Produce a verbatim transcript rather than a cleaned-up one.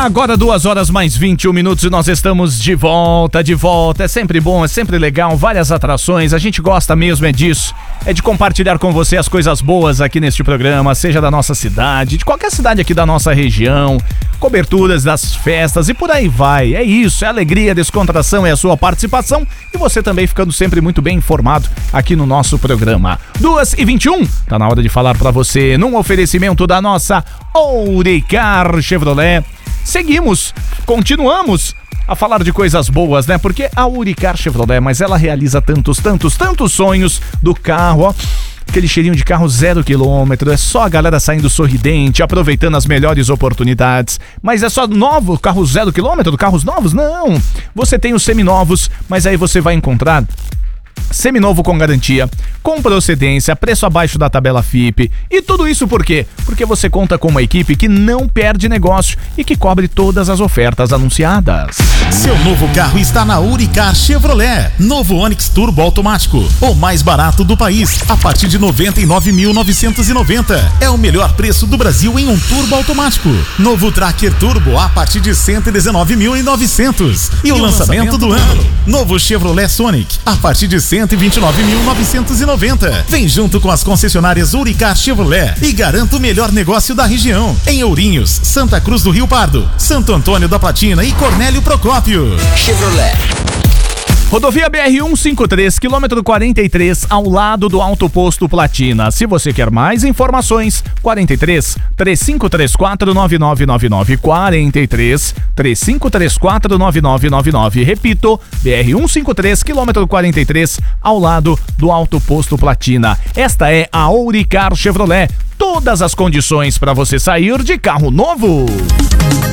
Agora duas horas mais vinte e um minutos e nós estamos de volta, de volta. É sempre bom, é sempre legal, várias atrações. A gente gosta mesmo é disso, é de compartilhar com você as coisas boas aqui neste programa, seja da nossa cidade, de qualquer cidade aqui da nossa região, coberturas das festas e por aí vai. É isso, é alegria, descontração, é a sua participação e você também ficando sempre muito bem informado aqui no nosso programa. duas e vinte e um, tá na hora de falar pra você num oferecimento da nossa Ouricar Chevrolet. Seguimos, continuamos a falar de coisas boas, né? Porque a Ouricar Chevrolet, mas ela realiza tantos, tantos, tantos sonhos do carro, ó. Aquele cheirinho de carro zero quilômetro, é só a galera saindo sorridente, aproveitando as melhores oportunidades. Mas é só novo, carro zero quilômetro, carros novos? Não! Você tem os seminovos, mas aí você vai encontrar seminovo com garantia, com procedência, preço abaixo da tabela F I P. E tudo isso por quê? Porque você conta com uma equipe que não perde negócio e que cobre todas as ofertas anunciadas. Seu novo carro está na Ouricar Chevrolet. Novo Onix Turbo automático, o mais barato do país, a partir de noventa e nove mil novecentos e noventa. É o melhor preço do Brasil em um turbo automático. Novo Tracker Turbo a partir de cento e dezenove mil e novecentos. E, e o lançamento, lançamento do ano, ano, novo Chevrolet Sonic a partir de cento e vinte e nove mil novecentos e noventa. Vem junto com as concessionárias Ouricar Chevrolet e garanta o melhor negócio da região. Em Ourinhos, Santa Cruz do Rio Pardo, Santo Antônio da Platina e Cornélio Procópio. Chevrolet. Rodovia B R cento e cinquenta e três, quilômetro quarenta e três, ao lado do Alto Posto Platina. Se você quer mais informações, quarenta e três, três cinco três quatro, nove nove nove nove, quarenta e três, três cinco três quatro, nove nove nove nove. Repito, B R cento e cinquenta e três, quilômetro quarenta e três, ao lado do Alto Posto Platina. Esta é a Ouricar Chevrolet. Todas as condições para você sair de carro novo.